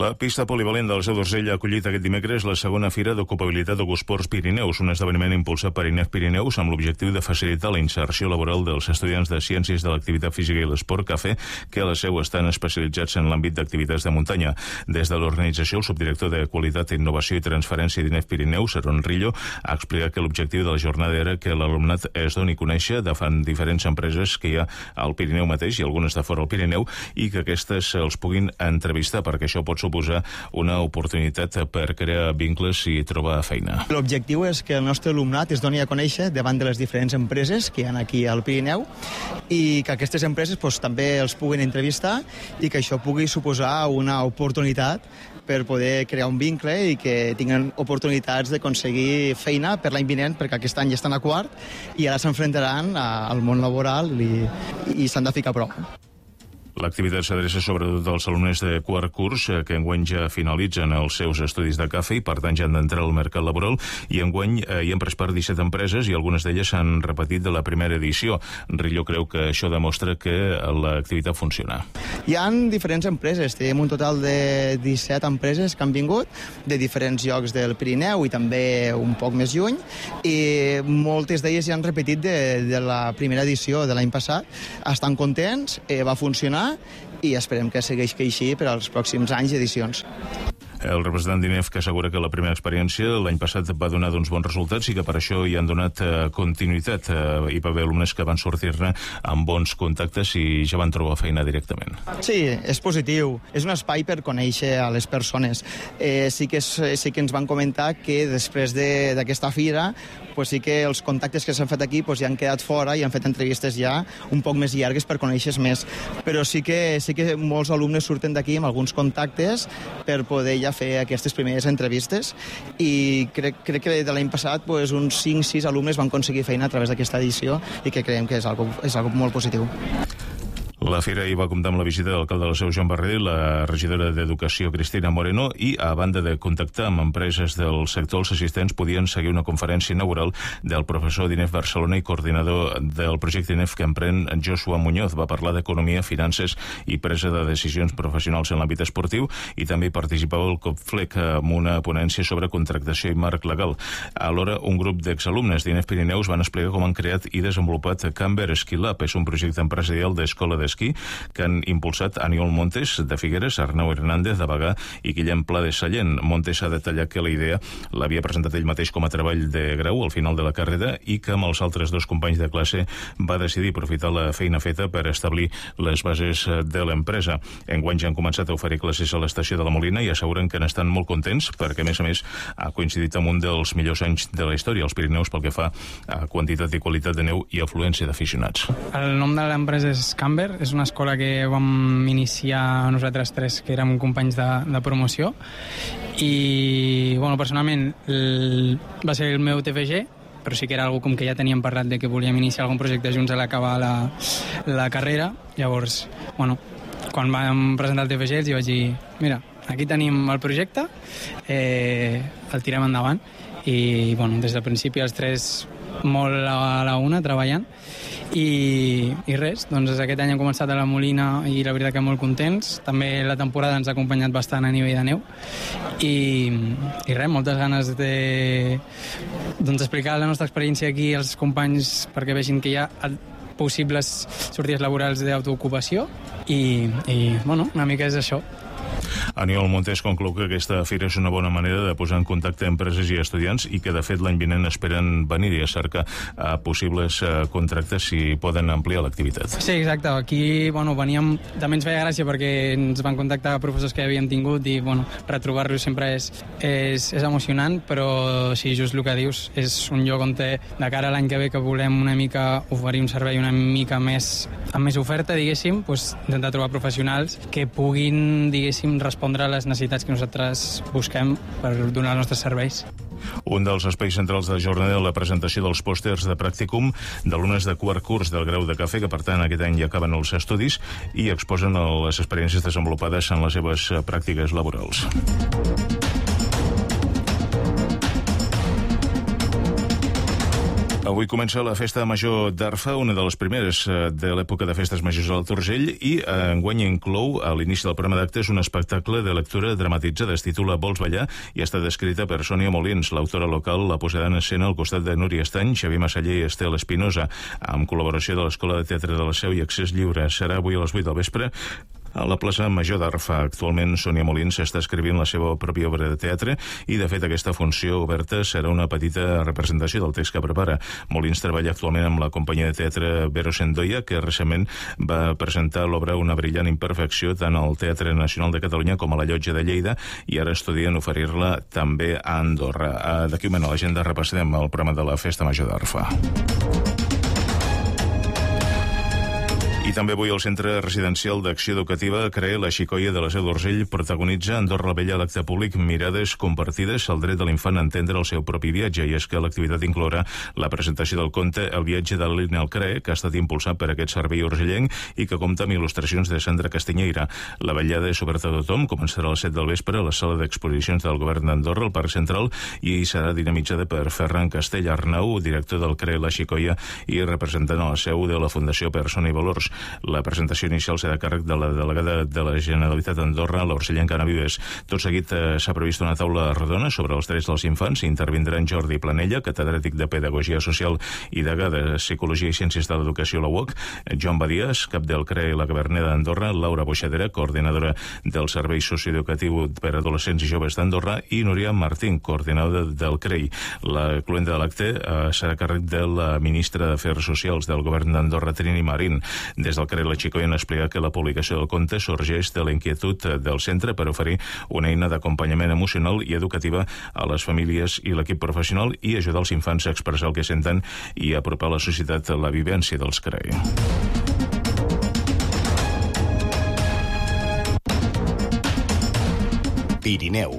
La pista polivalent del Seu d'Urgell ha acollit aquest dimecres la segona fira d'ocupabilitat d'Ocosports Pirineus, un esdeveniment impulsat per INEF Pirineus amb l'objectiu de facilitar la inserció laboral dels estudiants de Ciències de l'Activitat Física i l'Esport que a la seu estan especialitzats en l'àmbit d'activitats de muntanya. Des de l'organització, el subdirector de Qualitat, Innovació i Transferència d'INEF Pirineus, Aron Rillo, ha explicat que l'objectiu de la jornada era que l'alumnat es doni a conèixer davant diferents empreses que hi ha al Pirineu mateix i algunes de fora al Pirineu i que aquestes els puguin entrevistar, perquè això pot suposar una oportunitat per crear vincles i trobar feina. L'objectiu és que el nostre alumnat es doni a conèixer davant de les diferents empreses que hi ha aquí al Pirineu i que aquestes empreses també els puguin entrevistar i que això pugui suposar una oportunitat per poder crear un vincle i que tinguin oportunitats d'aconseguir feina per l'any vinent, perquè aquest any ja estan a quart i ara s'enfrontaran al món laboral i s'han de ficar a prova. L'activitat s'adreça sobretot als alumnes de quart curs que enguany ja finalitzen els seus estudis de CAFE i per tant ja han d'entrar al mercat laboral i enguany hi han pres part 17 empreses i algunes d'elles s'han repetit de la primera edició. Rillo creu que això demostra que l'activitat funciona. Hi ha diferents empreses, tenim un total de 17 empreses que han vingut de diferents llocs del Pirineu i també un poc més lluny i moltes d'elles ja han repetit de la primera edició de l'any passat. Estan contents, va funcionar i esperem que segueixi així per als pròxims anys i edicions. El representant d'INEF que assegura que la primera experiència l'any passat va donar bons resultats i que per això hi han donat continuïtat. Hi va haver alumnes que van sortir-ne amb bons contactes i ja van trobar feina directament. Sí, és positiu. És un espai per conèixer a les persones. Sí que ens van comentar que després d'aquesta fira sí que els contactes que s'han fet aquí ja han quedat fora i han fet entrevistes ja un poc més llargues per conèixer més. Però sí que molts alumnes surten d'aquí amb alguns contactes per poder ja fer aquestes primeres entrevistes i crec que de l'any passat uns 5-6 alumnes van aconseguir feina a través d'aquesta edició i que creiem que és algo molt positiu. La fira hi va comptar amb la visita de l'alcalde de la Seu, Joan Barrer, la regidora d'Educació, Cristina Moreno, i a banda de contactar amb empreses del sector, els assistents podien seguir una conferència inaugural del professor d'INEF Barcelona i coordinador del projecte INEF que emprèn Joshua Muñoz. Va parlar d'economia, finances i presa de decisions professionals en l'àmbit esportiu i també participava el COPFLEC amb una ponència sobre contractació i marc legal. Alhora, un grup d'exalumnes d'INEF Pirineus van explicar com han creat i desenvolupat Camber Ski Lab. És un projecte empresarial d'escola d'esquí que han impulsat Aniol Montes de Figueres, Arnau Hernández de Bagà i Guillem Pla de Sallent. Montes ha detallat que la idea l'havia presentat ell mateix com a treball de grau al final de la carrera i que amb els altres dos companys de classe va decidir aprofitar la feina feta per establir les bases de l'empresa. Enguany ja han començat a oferir classes a l'estació de la Molina i asseguren que n'estan molt contents perquè, a més, ha coincidit amb un dels millors anys de la història als Pirineus pel que fa a quantitat i qualitat de neu i afluència d'aficionats. El nom de l'empresa és Camber, és una escola que vam iniciar nosaltres tres, que érem companys de promoció i, personalment va ser el meu TFG, però sí que era algo com que ja teníem parlat de que volíem iniciar algun projecte junts a l'acabar la carrera. Llavors, quan vam presentar el TFG els vaig dir, mira, aquí tenim el projecte, el tirem endavant i des del principi els tres molt a la una treballant i res, aquest any hem començat a la Molina i la veritat que molt contents. També la temporada ens ha acompanyat bastant a nivell de neu i res, moltes ganes de explicar la nostra experiència aquí als companys perquè vegin que hi ha possibles sortides laborals d'autoocupació i una mica és això. Aniol Montes conclou que aquesta fira és una bona manera de posar en contacte empreses i estudiants i que de fet l'any vinent esperen venir a cercar possibles contractes si poden ampliar l'activitat. Sí, exacte. Aquí veníem, també ens feia gràcia perquè ens van contactar professors que havíem tingut i retrobar-los sempre és emocionant, però sí, just el que dius, és un lloc on de cara a l'any que ve que volem una mica oferir un servei una mica més amb més oferta, diguéssim, intentar trobar professionals que puguin, diguéssim, respondre a les necessitats que nosaltres busquem per donar els nostres serveis. Un dels espais centrals de la jornada la presentació dels pòsters de pràcticum d'alumnes de quart curs del grau de cafè que per tant aquest any ja acaben els estudis i exposen les experiències desenvolupades en les seves pràctiques laborals. Avui comença la Festa Major d'Arfa, una de les primeres de l'època de festes majors al Turgell, i enguany inclou a l'inici del programa d'actes un espectacle de lectura dramatitzada. Es titula Vols ballar i està descrita per Sònia Molins, l'autora local. La posarà en escena al costat de Núria Estany, Xavier Massaller i Estel Espinosa, amb col·laboració de l'Escola de Teatre de la Seu i accés lliure. Serà avui a les 8 del vespre a la plaça Major d'Arfa. Actualment, Sònia Molins està escrivint la seva pròpia obra de teatre i, de fet, aquesta funció oberta serà una petita representació del text que prepara. Molins treballa actualment amb la companyia de teatre Vero Sendoya, que recentment va presentar l'obra Una brillant imperfecció tant al Teatre Nacional de Catalunya com a la Llotja de Lleida, i ara estudien oferir-la també a Andorra. D'aquí un moment a l'agenda repassarem el programa de la Festa Major d'Arfa. I també avui el Centre Residencial d'Acció Educativa CREE La Xicoia de la Seu d'Urgell protagonitza Andorra la Vella a l'acte públic Mirades compartides, el dret de l'infant a entendre el seu propi viatge, i és que l'activitat inclourà la presentació del conte El viatge de l'Elina al CREE, que ha estat impulsat per aquest servei urgellenc i que compta amb il·lustracions de Sandra Castanyeira. La vetllada és oberta a tothom, començarà a les 7 del vespre a la sala d'exposicions del Govern d'Andorra, al Parc Central, i serà dinamitzada per Ferran Castell Arnau, director del CREE La Xicoia i representant a la seu de la Fundació Persona i Valors. La presentació inicial serà a càrrec de la delegada de la Generalitat d'Andorra, l'urgellenca Ana Vives. Tot seguit s'ha previst una taula rodona sobre els drets dels infants. Intervindran Jordi Planella, catedràtic de Pedagogia Social i degà de Psicologia i Ciències de l'Educació a la UOC, Joan Badias, cap del CREE La Cavernera d'Andorra, Laura Boixadera, coordinadora del Servei Socioeducatiu per a Adolescents i Joves d'Andorra, i Núria Martín, coordinadora del CREI. La cluenda de l'acte serà a càrrec de la ministra d'Afers Socials del Govern d'Andorra, Trini Marín. Des del CREE La Xicoia han explicat que la publicació del conte sorgeix de la inquietud del centre per oferir una eina d'acompanyament emocional i educativa a les famílies i l'equip professional i ajudar els infants a expressar el que senten i apropar a la societat la vivència dels CREE. Pirineu.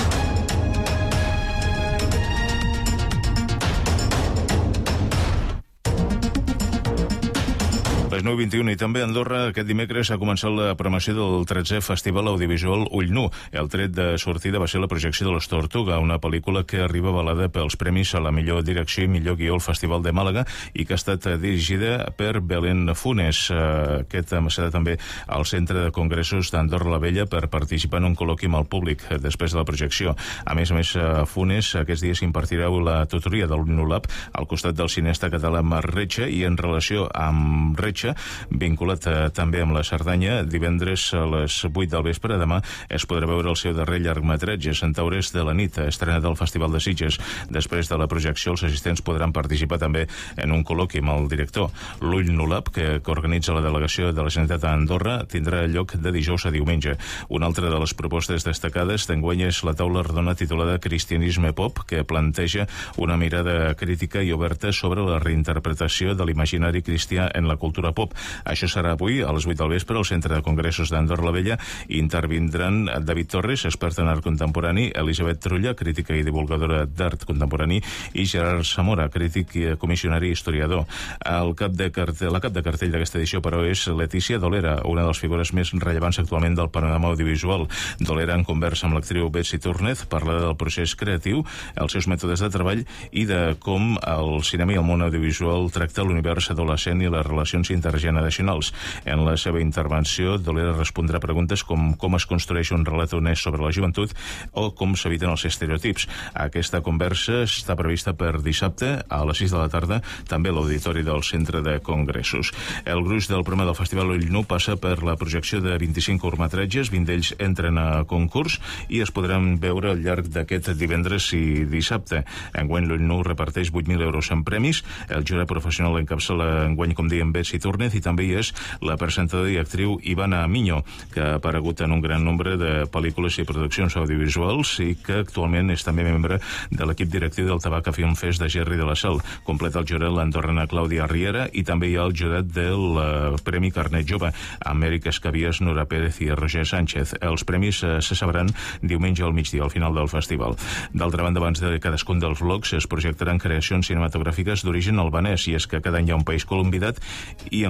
Les 9:21 i també a Andorra aquest dimecres ha començat la programació del 13è Festival Audiovisual Ull Nu. El tret de sortida va ser la projecció de Los Tortuga, una pel·lícula que arriba avalada pels premis a la millor direcció i millor guió al Festival de Màlaga i que ha estat dirigida per Belén Funes. Aquest serà també al Centre de Congressos d'Andorra la Vella per participar en un col·loqui amb el públic després de la projecció. A més, Funes aquests dies impartirà la tutoria del Ull Nu Lab al costat del cineasta català Marc Retxa, i en relació amb Retxa, vinculat també amb la Cerdanya, divendres a les 8 del vespre demà es podrà veure el seu darrer llargmetratge, Centaures de la nit, estrenat al Festival de Sitges. Després de la projecció, els assistents podran participar també en un col·loqui amb el director. L'Ull Nu Lab, que organitza la delegació de la Generalitat a Andorra, tindrà lloc de dijous a diumenge. Una altra de les propostes destacades d'enguany és la taula redona titulada Cristianisme Pop, que planteja una mirada crítica i oberta sobre la reinterpretació de l'imaginari cristià en la cultura pop. Això serà avui a les 8 del vespre al Centre de Congressos d'Andorra la Vella. Intervindran David Torres, expert en art contemporani, Elisabet Trulla, crítica i divulgadora d'art contemporani, i Gerard Zamora, crític i comissionari i historiador. La cap de cartell d'aquesta edició, però, és Letícia Dolera, una de les figures més rellevants actualment del panorama audiovisual. Dolera, en conversa amb l'actriu Betsy Túrnez, parla del procés creatiu, els seus mètodes de treball i de com el cinema i el món audiovisual tracta l'univers adolescent i les relacions intergeneracionals. En la seva intervenció, Dolera respondrà preguntes com es construeix un relat honest sobre la joventut o com s'eviten els estereotips. Aquesta conversa està prevista per dissabte a les 6 de la tarda, també a l'auditori del Centre de Congressos. El gruix del programa del Festival Ull Nu passa per la projecció de 25 curtmetratges, 20 d'ells entren a concurs i es podran veure al llarg d'aquest divendres i dissabte. Enguany l'Ull Nu reparteix 8.000 euros en premis. El jurat professional encapçala enguany, com dèiem, Betsy Túrnez, i també hi és la presentadora i actriu Ivana Miño, que ha aparegut en un gran nombre de pel·lícules i produccions audiovisuals i que actualment és també membre de l'equip directiu del Tabaca Film Fest de Gerri de la Sal. Completa el jurat l'andorrana Clàudia Riera i també hi ha el jurat del Premi Carnet Jove, Amèrica Escabies, Nora Pérez i Roger Sánchez. Els premis se sabran diumenge al migdia, al final del festival. D'altra banda, abans de cadascun dels blocs es projectaran creacions cinematogràfiques d'origen albanès, i és que cada any hi ha un país convidat i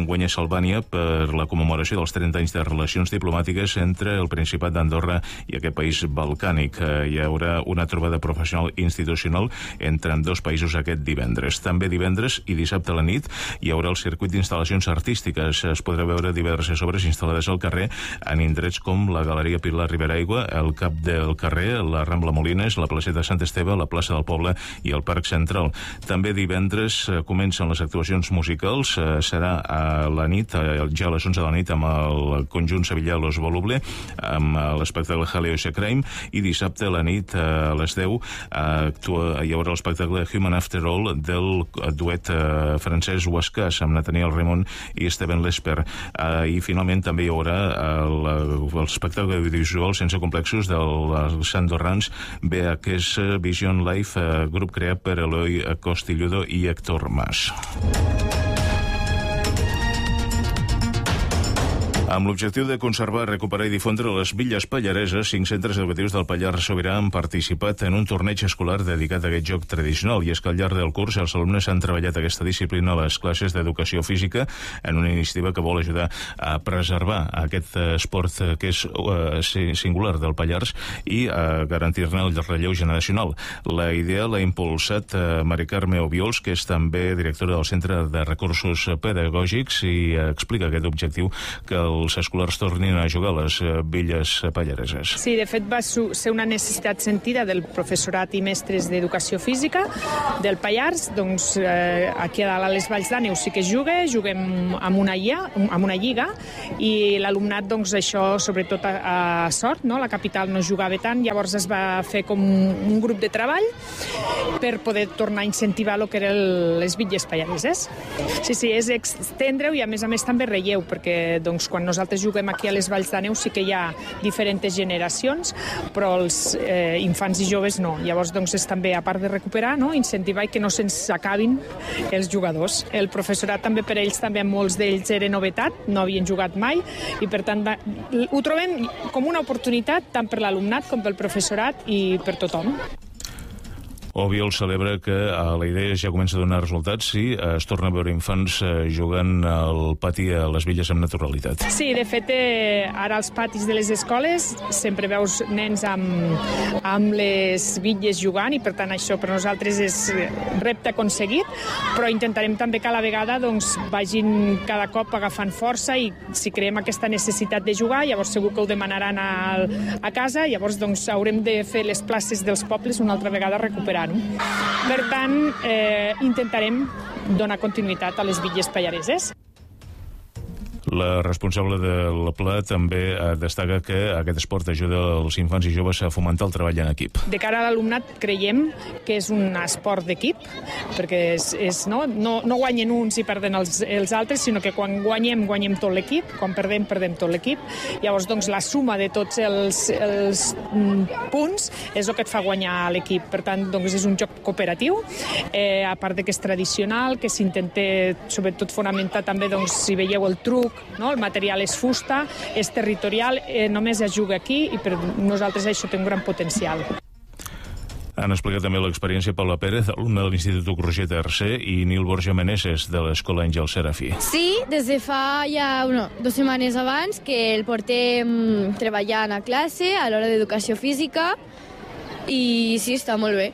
enguany a Albània per la commemoració dels 30 anys de relacions diplomàtiques entre el Principat d'Andorra i aquest país balcànic. Hi haurà una trobada professional institucional entre ambdós països aquest divendres. També divendres i dissabte a la nit hi haurà el circuit d'instal·lacions artístiques. Es podrà veure diverses obres instal·lades al carrer en indrets com la Galeria Pilar Riberaigua, el Cap del Carrer, la Rambla Molines, la placeta Sant Esteve, la plaça del Poble i el Parc Central. També divendres comencen les actuacions musicals. Serà a la nit, ja a les 11 de la nit, amb el conjunt sevillà Los Voluble, amb l'espectacle Jaleo i Crime, i dissabte a la nit, a les 10, hi haurà l'espectacle Human After All del duet francès Huascas, amb Nathaniel Raymond i Steven Lesper. I finalment també hi haurà l'espectacle audiovisual sense complexos dels andorrans VHS Vision Live, grup creat per Eloi Costilludo i Héctor Mas. Amb l'objectiu de conservar, recuperar i difondre les Villes Pallareses, 5 centres educatius del Pallars Sobirà han participat en un torneig escolar dedicat a aquest joc tradicional. I és que al llarg del curs els alumnes han treballat aquesta disciplina a les classes d'educació física en una iniciativa que vol ajudar a preservar aquest esport que és singular del Pallars i a garantir-ne el relleu generacional. La idea l'ha impulsat Mari Carme Obiols, que és també directora del Centre de Recursos Pedagògics, i explica aquest objectiu que els escolars tornin a jugar a les Villes Pallareses. Sí, de fet va ser una necessitat sentida del professorat i mestres d'educació física del Pallars. Doncs aquí a dalt a les Valls d'Àneu sí que juguem amb una lliga, i l'alumnat, doncs això, sobretot a Sort, no? La capital no jugava tant, llavors es va fer com un grup de treball per poder tornar a incentivar el que eren les Villes Pallareses. Sí, és extendre-ho i a més també relleu, perquè doncs, quan nosaltres juguem aquí a les Valls d'Àneu sí que hi ha diferents generacions, però els infants i joves no. Llavors doncs, és també, a part de recuperar, no? Incentivar i que no se'ns acabin els jugadors. El professorat també, per ells també, molts d'ells era novetat, no havien jugat mai, i per tant ho trobem com una oportunitat tant per l'alumnat com pel professorat i per tothom. Obiols celebra que la idea ja comença a donar resultats i es torna a veure infants jugant al pati a les Villes amb naturalitat. Sí, de fet, ara als patis de les escoles sempre veus nens amb les bitlles jugant, i per tant això per nosaltres és repte aconseguit, però intentarem també que a la vegada doncs, vagin cada cop agafant força, i si creem aquesta necessitat de jugar, llavors segur que ho demanaran a casa, llavors doncs, haurem de fer les places dels pobles una altra vegada recuperar. Per tant, intentarem donar continuïtat a les Villes Pallareses. La responsable del Pla també destaca que aquest esport ajuda els infants i joves a fomentar el treball en equip. De cara a l'alumnat creiem que és un esport d'equip, perquè no guanyen uns i perden els altres, sinó que quan guanyem tot l'equip, quan perdem tot l'equip. Llavors, doncs, la suma de tots els punts és el que et fa guanyar l'equip. Per tant, doncs, és un joc cooperatiu, a part que és tradicional, que s'intenta sobretot fonamentar també, doncs, si veieu el truc, no? El material és fusta, és territorial, només es juga aquí, i per nosaltres això té un gran potencial. Han explicat també l'experiència Paula Pérez, alumna de l'Institut Roger III, i Nil Borja Meneses, de l'Escola Àngel Serafí. Sí, des de fa ja 2 setmanes abans que el portem treballant a classe a l'hora d'educació física, i sí, està molt bé.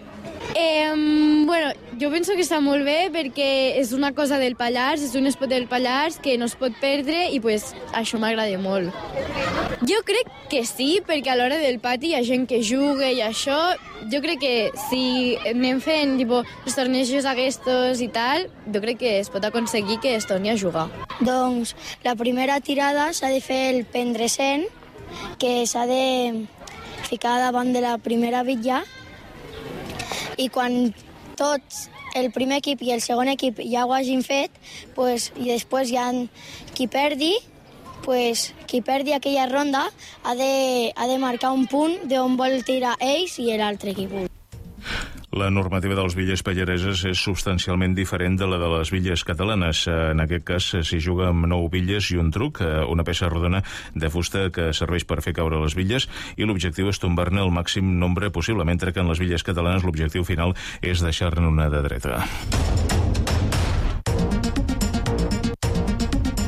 Jo penso que està molt bé perquè és una cosa del Pallars, és un esport del Pallars que no es pot perdre, i pues, això m'agrada molt. Jo crec que sí, perquè a l'hora del pati hi ha gent que juga i això. Jo crec que si anem fent els tornejos aquests i tal, jo crec que es pot aconseguir que es torni a jugar. Doncs la primera tirada s'ha de fer el pendresent, que s'ha de ficar davant de la primera bitlla, i quan tots, el primer equip i el segon equip, ja ho hagin fet, i després hi ha qui perdi, qui perdi aquella ronda ha de marcar un punt d'on vol tirar ells i l'altre equip. La normativa de les Villes Pallareses és substancialment diferent de la de les Villes catalanes. En aquest cas s'hi juga amb 9 bitlles i un truc, una peça rodona de fusta que serveix per fer caure les bitlles, i l'objectiu és tombar-ne el màxim nombre possible, mentre que en les Villes catalanes l'objectiu final és deixar-ne una de dreta.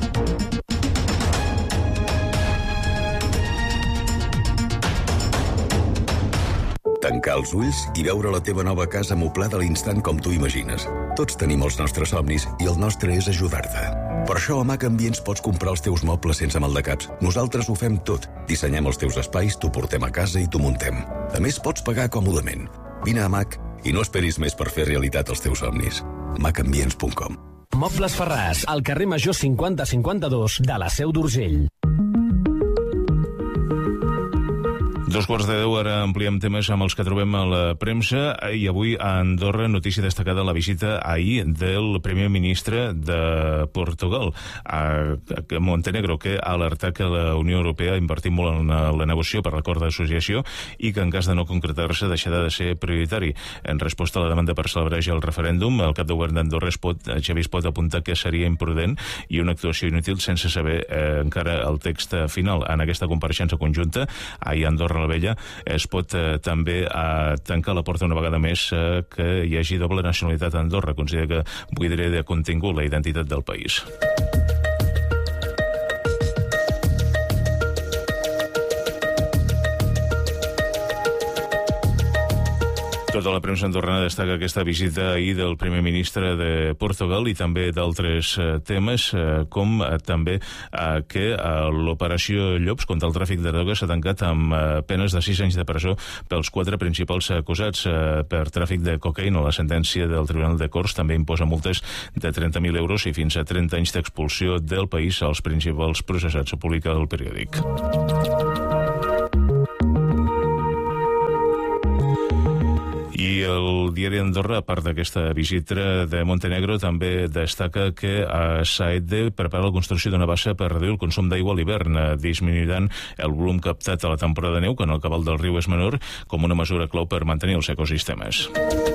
Tancar els ulls i veure la teva nova casa moblada a l'instant com tu imagines. Tots tenim els nostres somnis i el nostre és ajudar-te. Per això a MAC Ambients pots comprar els teus mobles sense maldecaps. Nosaltres ho fem tot. Dissenyem els teus espais, t'ho portem a casa i t'ho muntem. A més, pots pagar còmodament. Vine a MAC i no esperis més per fer realitat els teus somnis. macambients.com. Mobles Ferràs, al carrer Major 5052 de la Seu d'Urgell. 9:15, ara ampliem temes amb els que trobem a la premsa. I avui a Andorra, notícia destacada, la visita ahir del primer ministre de Portugal a Montenegro, que ha alertat que la Unió Europea ha invertit molt en la negociació per l'acord d'associació i que en cas de no concretar-se deixarà de ser prioritari. En resposta a la demanda per celebrar ja el referèndum, el cap de govern d'Andorra Xavi pot apuntar que seria imprudent i una actuació inútil sense saber encara el text final. En aquesta compareixença conjunta, ahir a Andorra la Vella, es pot també tancar la porta una vegada més que hi hagi doble nacionalitat a Andorra. Considera que buidaria de contingut la identitat del país. Tota la premsa andorrana destaca aquesta visita ahir del primer ministre de Portugal i també d'altres temes, com també que l'operació Llops contra el tràfic de drogues s'ha tancat amb penes de 6 anys de presó pels 4 principals acusats per tràfic de cocaïna. La sentència del Tribunal de Corts també imposa multes de 30.000 euros i fins a 30 anys d'expulsió del país als principals processats. Ho publica el periòdic. I el diari d'Andorra, a part d'aquesta visita de Montenegro, també destaca que Saedde prepara la construcció d'una bassa per reduir el consum d'aigua a l'hivern, disminuiran el volum captat a la temporada de neu, quan el cabal del riu és menor, com una mesura clau per mantenir els ecosistemes.